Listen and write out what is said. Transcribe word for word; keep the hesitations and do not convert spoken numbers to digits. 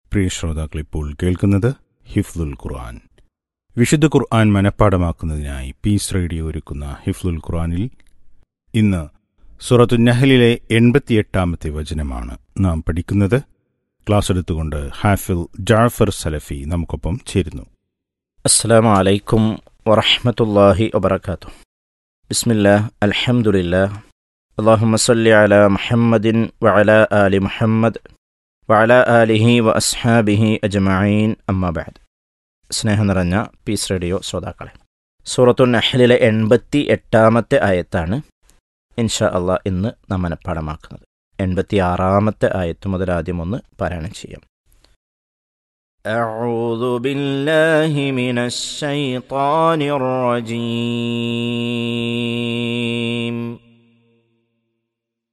പ്രിയ ശ്രോതാക്കളിപ്പോൾ കേൾക്കുന്നത് ഹിഫ്ലുൽ ഖുർആൻ. വിശുദ്ധ ഖുർആൻ മനഃപ്പാടമാക്കുന്നതിനായി piece radio ഒരുക്കുന്ന ഹിഫ്ലുൽ ഖുർആനിൽ ഇന്ന് സൂറത്തു നഹലിലെ എൺപത്തിയെട്ടാമത്തെ വചനമാണ് നാം പഠിക്കുന്നത്. ക്ലാസ് എടുത്തുകൊണ്ട് ഹാഫിൽ ജാഫർ സലഫി നമുക്കൊപ്പം ചേരുന്നു. അസ്സലാമു അലൈക്കും വറഹ്മത്തുള്ളാഹി വബറകാതുഹു. ബിസ്മില്ലാഹ്, അൽഹംദുലില്ലാഹ്, അല്ലാഹുമ്മ സ്വല്ലി അലാ മുഹമ്മദിൻ വഅലാ ആലി മുഹമ്മദ് വഅലാ ആലിഹി വ അസ്ഹാബിഹി അജ്മഈൻ, അമ്മാ ബഅദ്. സ്നേഹം നിറഞ്ഞ പീസ് റേഡിയോ ശ്രോതാക്കളെ, സൂറത്തു നഹ്ലിലെ എൺപത്തി എട്ടാമത്തെ ആയത്താണ് ഇൻഷാ അള്ളാഹ് ഇന്ന് നാം മനഃപ്പാടമാക്കുന്നത്. എൺപത്തി ആറാമത്തെ ആയത്ത് മുതൽ ആദ്യം ഒന്ന് പാരായണം ചെയ്യാം. അഊദു ബില്ലാഹി മിനശ് ശൈത്വാനിർ റജീം.